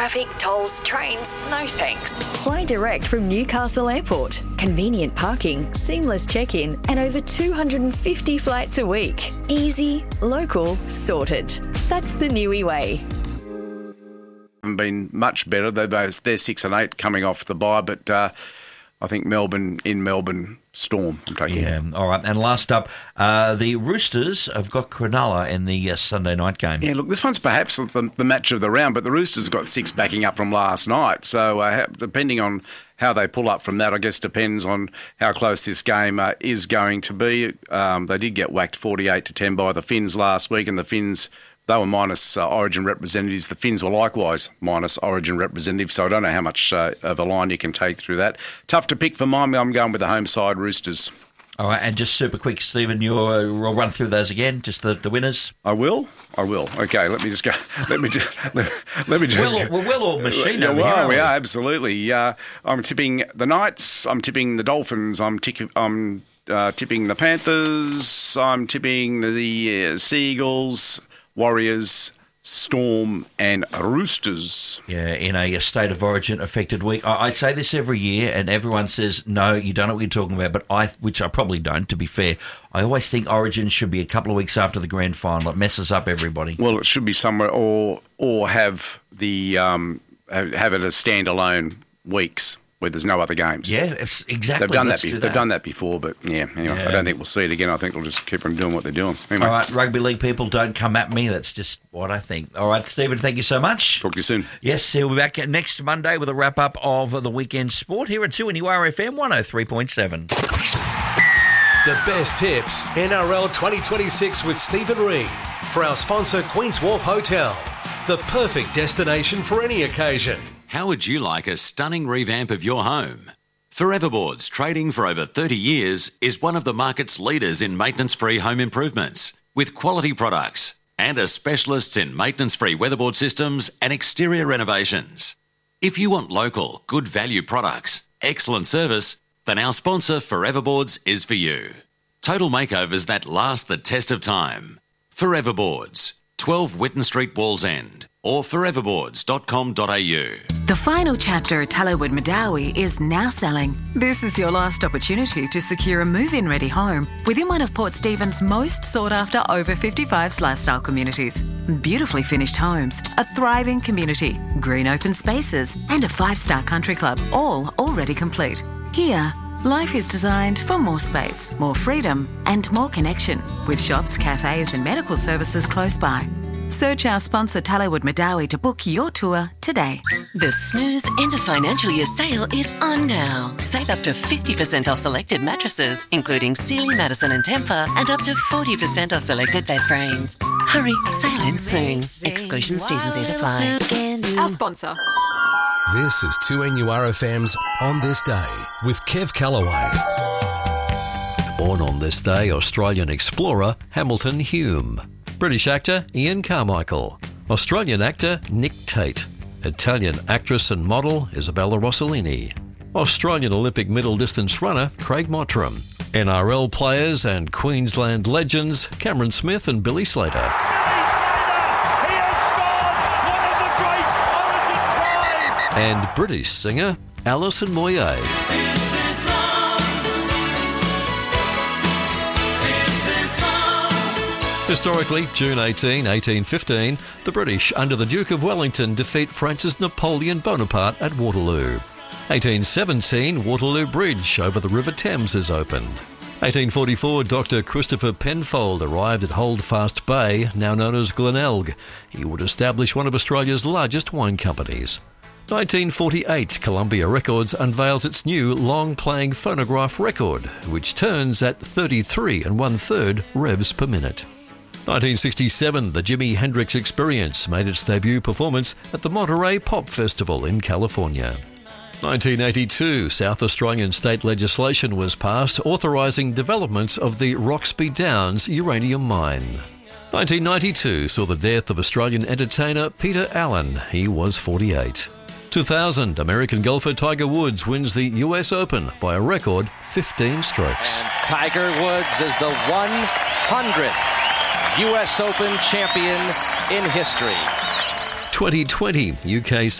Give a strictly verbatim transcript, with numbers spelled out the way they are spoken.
traffic, tolls, trains, no thanks. Fly direct from Newcastle Airport. Convenient parking, seamless check-in, and over two hundred fifty flights a week. Easy, local, sorted. That's the Niue way. Haven't been much better. They're, both, they're six and eight coming off the bye, but uh, I think Melbourne, in Melbourne, Storm, I'm taking. Yeah, all right. And last up, uh, the Roosters have got Cronulla in the uh, Sunday night game. Yeah, look, this one's perhaps the, the match of the round, but the Roosters have got six backing up from last night. So uh, depending on how they pull up from that, I guess depends on how close this game uh, is going to be. Um, they did get whacked forty-eight to ten by the Finns last week, and the Finns, they were minus uh, Origin representatives. The Finns were likewise minus Origin representatives, so I don't know how much uh, of a line you can take through that. Tough to pick for mine. I'm going with the home side Roosters. All right, and just super quick, Stephen, you'll uh, we'll run through those again, just the, the winners. I will. I will. Okay, let me just go. Let me just. Let, let me just. Well, we're well oiled machine yeah, over well, here. we we? are absolutely. Uh, I'm tipping the Knights. I'm tipping the Dolphins. I'm tick, I'm uh, tipping the Panthers. I'm tipping the, the uh, Seagulls, Warriors, Storm and Roosters. Yeah, in a, a state of origin affected week. I, I say this every year, and everyone says, no, you don't know what you're talking about, but I, which I probably don't, to be fair. I always think origin should be a couple of weeks after the grand final. It messes up everybody. Well, it should be somewhere, or or have the um, have it as standalone weeks where there's no other games. Yeah, it's exactly. They've done Let's that, be- do They've that. done that before, but yeah, anyway, Yeah. I don't think we'll see it again. I think they'll just keep on doing what they're doing. Anyway. All right, rugby league people, don't come at me. That's just what I think. All right, Stephen, thank you so much. Talk to you soon. Yes, he'll be back next Monday with a wrap-up of the weekend sport here at two N U R F M one oh three point seven. The best tips, N R L twenty twenty-six with Stephen Reid. For our sponsor, Queen's Wharf Hotel. The perfect destination for any occasion. How would you like a stunning revamp of your home? Foreverboards, trading for over thirty years, is one of the market's leaders in maintenance-free home improvements, with quality products and are specialists in maintenance-free weatherboard systems and exterior renovations. If you want local, good value products, excellent service, then our sponsor Foreverboards is for you. Total makeovers that last the test of time. Foreverboards, twelve Whitton Street, Wallsend, or foreverboards dot com dot a u. The final chapter at Tallowood Madawi is now selling. This is your last opportunity to secure a move-in ready home within one of Port Stephens' most sought-after over fifty-fives lifestyle communities. Beautifully finished homes, a thriving community, green open spaces, and a five-star country club, all already complete. Here, life is designed for more space, more freedom, and more connection, with shops, cafes, and medical services close by. Search our sponsor Tallowood Madawi to book your tour today. The Snooze End of Financial Year sale is on now. Save up to fifty percent off selected mattresses, including Sealy, Madison and Tempur, and up to forty percent off selected bed frames. Hurry, sale ends soon. Exclusions, T's and C's apply. Our sponsor. This is two N U R F M's On This Day with Kev Callaway. Born on this day, Australian explorer Hamilton Hume. British actor Ian Carmichael. Australian actor Nick Tate. Italian actress and model Isabella Rossellini. Australian Olympic middle distance runner Craig Mottram. N R L players and Queensland legends Cameron Smith and Billy Slater. And British singer Alison Moyet. Historically, June eighteenth, eighteen fifteen, the British under the Duke of Wellington defeat Francis Napoleon Bonaparte at Waterloo. eighteen seventeen, Waterloo Bridge over the River Thames is opened. eighteen forty-four, Doctor Christopher Penfold arrived at Holdfast Bay, now known as Glenelg. He would establish one of Australia's largest wine companies. nineteen forty-eight, Columbia Records unveils its new long-playing phonograph record, which turns at thirty-three and one-third revs per minute. nineteen sixty-seven, the Jimi Hendrix Experience made its debut performance at the Monterey Pop Festival in California. nineteen eighty-two, South Australian state legislation was passed authorising development of the Roxby Downs uranium mine. nineteen ninety-two saw the death of Australian entertainer Peter Allen. He was forty-eight. two thousand, American golfer Tiger Woods wins the U S Open by a record fifteen strokes. And Tiger Woods is the one hundredth U S Open champion in history. twenty twenty, U K